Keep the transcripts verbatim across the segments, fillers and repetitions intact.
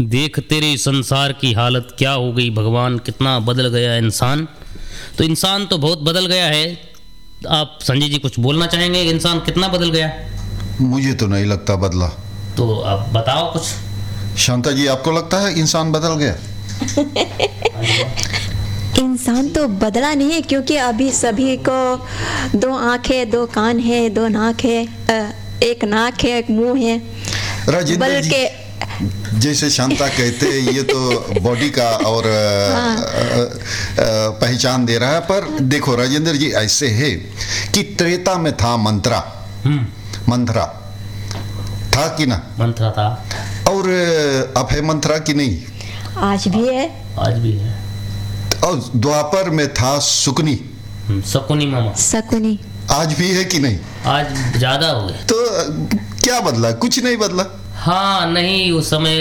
देख तेरे संसार की हालत क्या हो गई भगवान, कितना बदल गया इंसान। तो इंसान तो बहुत बदल गया है। आप संजय जी कुछ बोलना चाहेंगे, इंसान कितना बदल गया? मुझे तो नहीं लगता बदला। तो आप बताओ कुछ। शांता जी, आपको लगता है इंसान बदल गया? इंसान तो बदला नहीं है, क्योंकि अभी सभी को दो आंखें, दो कान है, दो नाक है, एक नाक है, एक मुंह है। राजेंद्र जी, जैसे शांता कहते हैं, ये तो बॉडी का और हाँ। पहचान दे रहा है। पर देखो राजेंद्र जी, ऐसे है कि त्रेता में था मंत्रा, मंत्रा था कि ना? मंत्रा था। और अब है मंत्रा कि नहीं? आज भी है। आज भी है। और द्वापर में था सुकनी, शकुनी मामा। शकुनी आज भी है कि नहीं? आज ज्यादा हो गए। तो क्या बदला? कुछ नहीं बदला। हाँ नहीं, उस समय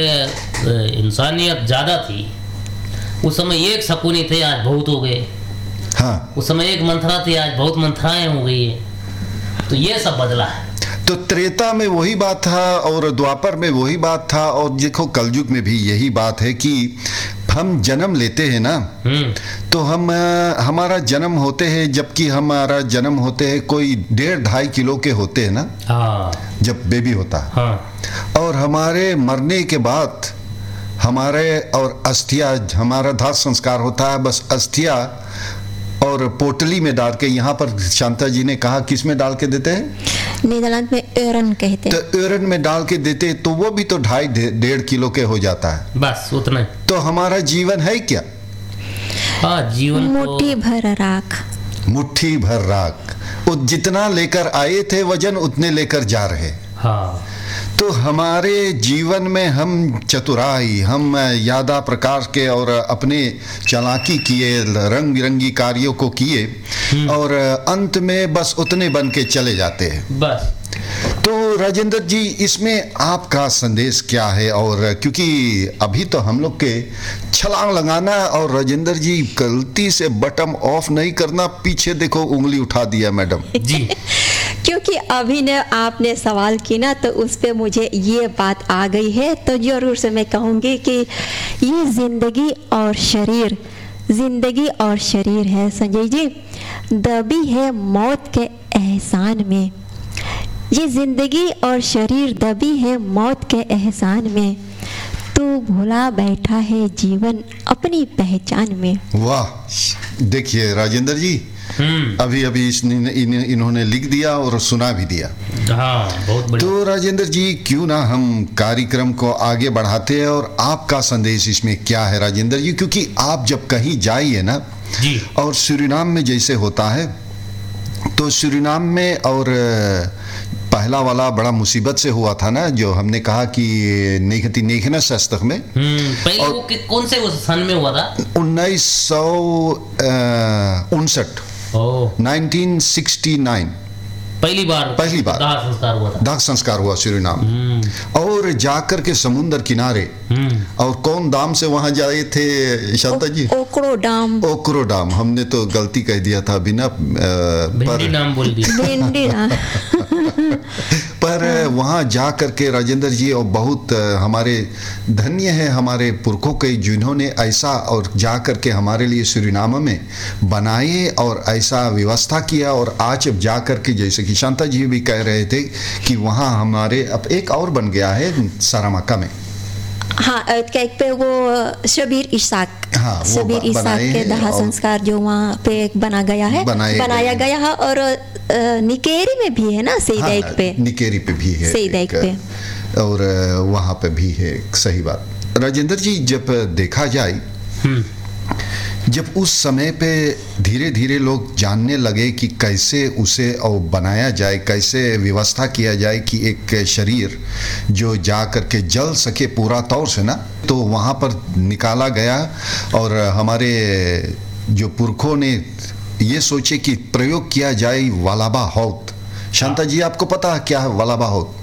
इंसानियत ज्यादा थी। उस समय एक शकुनी थे, आज बहुत हो गए। हाँ। उस समय एक मंथरा थी, आज बहुत मंथराएं हो गई है। तो ये सब बदला है। तो त्रेता में वही बात था और द्वापर में वही बात था, और देखो कलयुग में भी यही बात है कि हम जन्म लेते हैं ना, तो हम हमारा जन्म होते हैं, जबकि हमारा जन्म होते हैं कोई डेढ़ ढाई किलो के होते हैं ना। हाँ। जब बेबी होता है। हाँ। और हमारे मरने के बाद हमारे और अस्थिया, हमारा दाह संस्कार होता है, बस अस्थिया और पोटली में डाल के, यहाँ पर शांता जी ने कहा किस में डाल के देते हैं? नीदरलैंड में एरन कहते हैं। तो एरन में डाल के देते, तो वो भी तो ढाई डेढ़ किलो के हो जाता है, बस उतना। तो हमारा जीवन है क्या? हाँ, जीवन मुट्ठी भर राख। मुट्ठी भर राख। वो जितना लेकर आए थे वजन, उतने लेकर जा रहे। हाँ। तो हमारे जीवन में हम चतुराई, हम यादा प्रकार के और अपने चालाकी किए, रंग बिरंगी कार्यों को किए, और अंत में बस उतने बन के चले जाते हैं बस। तो राजेंद्र जी, इसमें आपका संदेश क्या है? और क्योंकि अभी तो हम लोग के छलांग लगाना, और राजेंद्र जी गलती से बटन ऑफ नहीं करना, पीछे देखो उंगली उठा दिया मैडम जी। क्योंकि अभी ने आपने सवाल की ना, तो उस पे मुझे ये बात आ गई है, तो जरूर से मैं कहूँगी कि ये जिंदगी और शरीर, जिंदगी और शरीर है संजय जी, दबी है मौत के एहसान में। ये जिंदगी और शरीर दबी है मौत के एहसान में, तू भुला बैठा है जीवन अपनी पहचान में। वाह, देखिए राजेंद्र जी, अभी अभी इन, इन, इन्होंने लिख दिया और सुना भी दिया। हाँ, बहुत बढ़िया। तो राजेंद्र जी, क्यों ना हम कार्यक्रम को आगे बढ़ाते हैं, और आपका संदेश इसमें क्या है राजेंद्र जी? क्योंकि आप जब कहीं जाइए ना जी, और सूरीनाम में जैसे होता है, तो सूरीनाम में और पहला वाला बड़ा मुसीबत से हुआ था ना, जो हमने कहा कि नेखती नेखना शस्तक में। पहले वो कौन से सन में हुआ था? उन्नीस सौ उनसठ, नाइनटीन सिक्सटी नाइन पहली बार पहली बार दाह संस्कार हुआ था। दाह संस्कार हुआ सूरीनाम। और जाकर के समुद्र किनारे, और कौन दाम से वहां जाए थे शांता जी? ओक्रो डाम। ओक्रो डाम, हमने तो गलती कह दिया था, बिना भिंडी नाम बोल दिया। पर वहाँ जा करके राजेंद्र जी, और बहुत हमारे धन्य है हमारे पुरखों के, जिन्होंने ऐसा और जा करके हमारे लिए सूरीनाम में बनाए और ऐसा व्यवस्था किया। और आज अब जा करके, जैसे कि शांता जी भी कह रहे थे कि वहाँ हमारे अब एक और बन गया है सारामक्का में। हाँ, एक पे वो शबीर इसाक, हाँ, शबीर इसाक के दाह संस्कार जो वहाँ पे बना गया है, बनाया गया है। और निकेरी में भी है ना, सईद पे, निकेरी पे भी है, सईद पे, और वहाँ पे भी है। सही बात राजेंद्र जी, जब देखा जाए, जब उस समय पे धीरे धीरे लोग जानने लगे कि कैसे उसे और बनाया जाए, कैसे व्यवस्था किया जाए कि एक शरीर जो जा कर के जल सके पूरा तौर से ना, तो वहाँ पर निकाला गया। और हमारे जो पुरखों ने ये सोचे कि प्रयोग किया जाए वालाबा हौत। शांता जी, आपको पता है क्या है वालाबा हौत?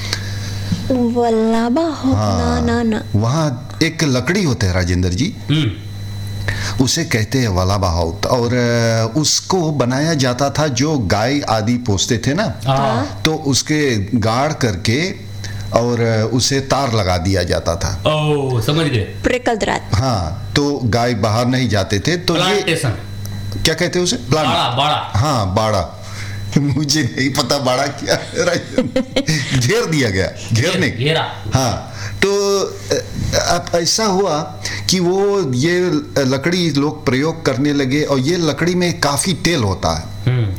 वालाबा हौत? हाँ, ना ना ना। वहाँ एक लकड़ी होते है राजेंद्र जी, उसे कहते हैं वालाबा हौत, और उसको बनाया जाता था जो गाय आदि पोसते थे ना, तो उसके गाड़ करके और उसे तार लगा दिया जाता था। ओ, समझ गए। प्रिकलद्रात। हाँ, तो गाय बाहर नहीं जाते थे। तो ये क्या कहते हैं उसे? प्लांट, बाड़ा, बाड़ा। हाँ, बाड़ा। मुझे नहीं पता बाड़ा क्या है। घेर दिया गया, घेरने, घेरा। हाँ, तो अब ऐसा हुआ कि वो ये लकड़ी लोग प्रयोग करने लगे और ये लकड़ी में काफी तेल होता है।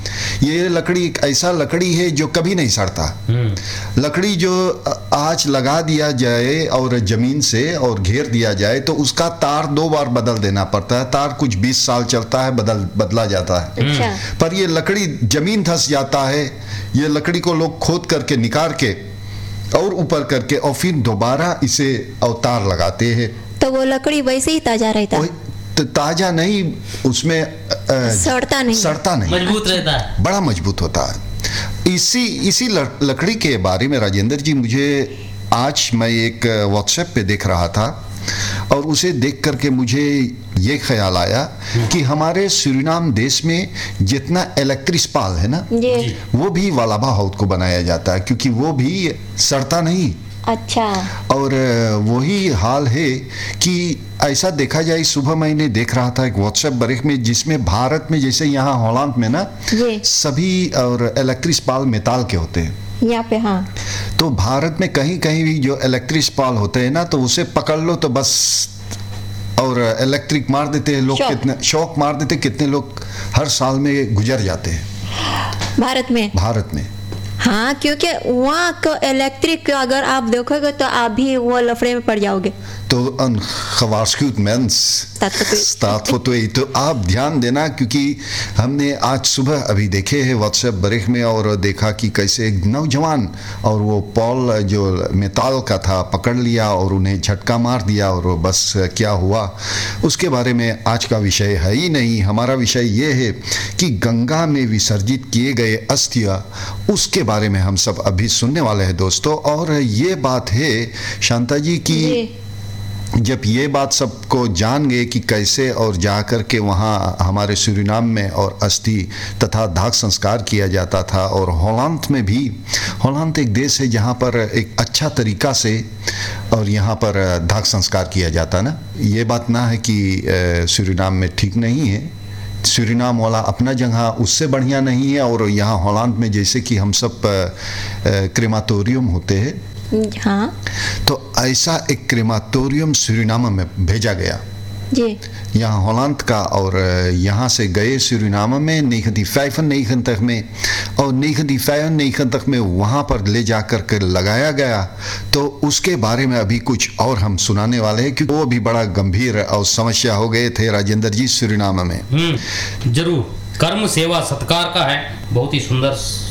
ये लकड़ी एक ऐसा लकड़ी है जो कभी नहीं सड़ता। लकड़ी जो आज लगा दिया जाए और जमीन से और घेर दिया जाए तो उसका तार दो बार बदल देना पड़ता है। तार कुछ बीस साल चलता है, बदल बदला जाता है। अच्छा। पर ये लकड़ी जमीन धंस जाता है। ये लकड़ी को लोग खोद करके निकाल के और ऊपर करके और फिर दोबारा इसे अवतार लगाते हैं। तो वो लकड़ी वैसे ही ताजा रहता? तो ताजा नहीं, उसमें आ, सड़ता नहीं, सड़ता नहीं, मजबूत रहता है, बड़ा मजबूत होता है। इसी इसी लकड़ी के बारे में राजेंद्र जी, मुझे आज मैं एक व्हाट्सएप पे देख रहा था और उसे देख करके मुझे ये ख्याल आया कि हमारे सूरीनाम देश में जितना इलेक्ट्रिक पाल है ना, वो भी वालाबा हाउत को बनाया जाता है क्योंकि वो भी सड़ता नहीं। अच्छा। और वही हाल है कि ऐसा देखा जाए, सुबह मैंने देख रहा था एक व्हाट्सएप ब्रेक में जिसमें भारत में जैसे यहाँ हॉलैंड में ना सभी और इलेक्ट्रिक पाल मेटाल के होते हैं यहाँ पे। हाँ, तो भारत में कहीं कहीं भी जो इलेक्ट्रिक पाल होते हैं ना, तो उसे पकड़ लो तो बस और इलेक्ट्रिक मार देते हैं लोग, कितने शौक मार देते, कितने लोग हर साल में गुजर जाते हैं भारत में। भारत में हाँ, क्योंकि वहाँ का इलेक्ट्रिक अगर आप देखोगे तो आप भी वो लफड़े में पड़ जाओगे। तो een gewaarschuwd mens staat voor twee। तो आप ध्यान देना क्योंकि हमने आज सुबह अभी देखे हैं व्हाट्सएप ब्रेक में और देखा कि कैसे एक नौजवान और वो पॉल जो मेटाल का था पकड़ लिया और उन्हें झटका मार दिया और बस क्या हुआ उसके बारे में आज का विषय है ही नहीं। हमारा विषय ये है कि गंगा में विसर्जित किए गए अस्थियाँ, उसके बारे में हम सब अभी सुनने वाले हैं दोस्तों। और ये बात है शांता जी की जब ये बात सबको जान गए कि कैसे और जा कर के वहाँ हमारे सूरीनाम में और अस्थि तथा दाह संस्कार किया जाता था, और हॉलैंड में भी, हॉलैंड एक देश है जहाँ पर एक अच्छा तरीका से और यहाँ पर दाह संस्कार किया जाता ना। ये बात ना है कि सूरीनाम में ठीक नहीं है, सूरीनाम वाला अपना जगह उससे बढ़िया नहीं है, और यहाँ हॉलैंड में जैसे कि हम सब क्रेमाटोरियम होते हैं, हाँ, तो ऐसा एक क्रेमाटोरियम सूरीनाम में भेजा गया जी, यहाँ हॉलैंड का। और यहाँ से गए सूरीनाम में negentien vijfennegentig में, और negentien vijfennegentig में वहाँ पर ले जा कर के लगाया गया। तो उसके बारे में अभी कुछ और हम सुनाने वाले हैं क्योंकि वो भी बड़ा गंभीर और समस्या हो गए थे राजेंद्र जी सूरीनाम में। हम्म, जरूर। कर्म सेवा सत्कार का है, बहुत ही सुंदर